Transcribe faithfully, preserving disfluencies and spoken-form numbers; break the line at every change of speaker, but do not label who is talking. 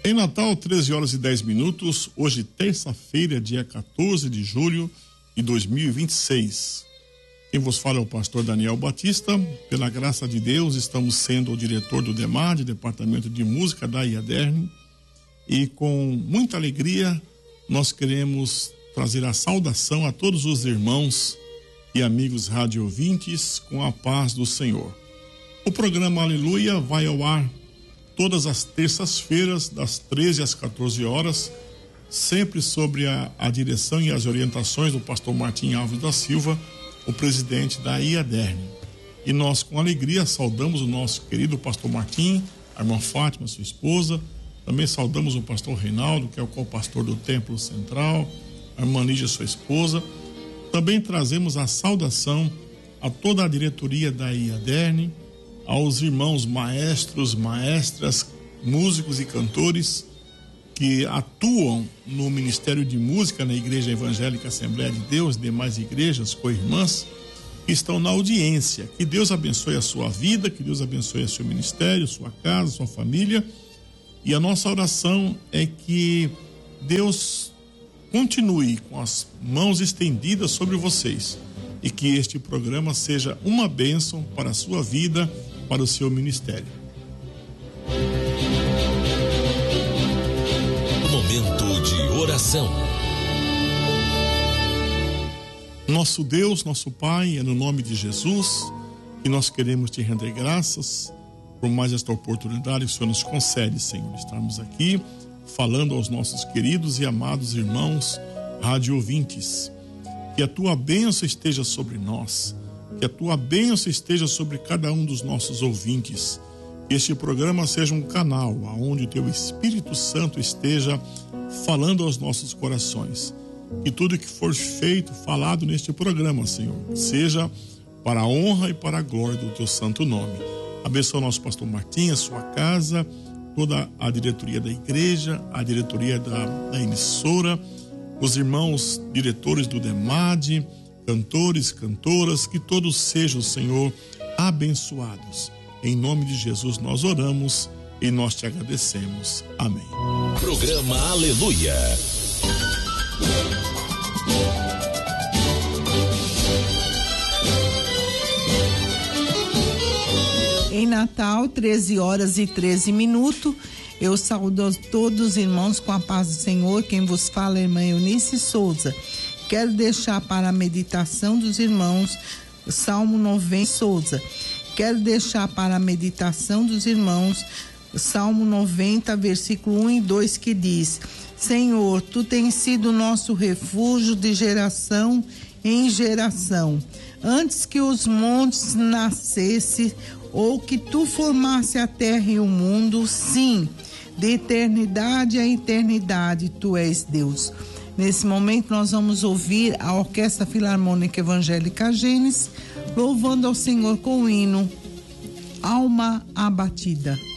Em Natal, treze horas e dez minutos, hoje terça-feira, dia quatorze de julho de dois mil e vinte e seis. Quem vos fala é o pastor Daniel Batista. Pela graça de Deus, estamos sendo o diretor do DEMAD, Departamento de Música da IADERN, e com muita alegria nós queremos trazer a saudação a todos os irmãos e amigos rádio ouvintes com a paz do Senhor. O programa Aleluia vai ao ar todas as terças-feiras, das treze às quatorze horas, sempre sobre a, a direção e as orientações do pastor Martim Alves da Silva, o presidente da IADERN. E nós, com alegria, saudamos o nosso querido pastor Martim, a irmã Fátima, sua esposa. Também saudamos o pastor Reinaldo, que é o co-pastor do Templo Central, a irmã Lígia, sua esposa. Também trazemos a saudação a toda a diretoria da IADERN, aos irmãos maestros, maestras, músicos e cantores que atuam no Ministério de Música na Igreja Evangélica Assembleia de Deus, demais igrejas, co-irmãs, que estão na audiência. Que Deus abençoe a sua vida, que Deus abençoe o seu ministério, sua casa, sua família. E a nossa oração é que Deus continue com as mãos estendidas sobre vocês e que este programa seja uma bênção para a sua vida, para o seu ministério.
Momento de oração.
Nosso Deus, nosso Pai, é no nome de Jesus que nós queremos te render graças por mais esta oportunidade que o Senhor nos concede, Senhor. Estarmos aqui falando aos nossos queridos e amados irmãos rádio ouvintes. Que a tua bênção esteja sobre nós, que a tua bênção esteja sobre cada um dos nossos ouvintes. Que este programa seja um canal onde o teu Espírito Santo esteja falando aos nossos corações. Que tudo que for feito, falado neste programa, Senhor, seja para a honra e para a glória do teu santo nome. Abençoa o nosso pastor Martim, a sua casa, toda a diretoria da igreja, a diretoria da, da emissora, os irmãos diretores do DEMAD, cantores, cantoras, que todos sejam, Senhor, abençoados. Em nome de Jesus nós oramos e nós te agradecemos. Amém.
Programa Aleluia.
Em Natal, treze horas e treze minutos. Eu saúdo a todos os irmãos com a paz do Senhor. Quem vos fala é a irmã Eunice Souza. Quero deixar para a meditação dos irmãos o Salmo noventa. Souza. Quero deixar para a meditação dos irmãos o Salmo noventa, versículo um e dois, que diz: Senhor, tu tens sido nosso refúgio de geração em geração. Antes que os montes nascessem, ou que tu formasse a terra e o mundo, sim, de eternidade a eternidade, tu és Deus. Nesse momento nós vamos ouvir a Orquestra Filarmônica Evangélica Gênesis, louvando ao Senhor com o hino Alma Abatida.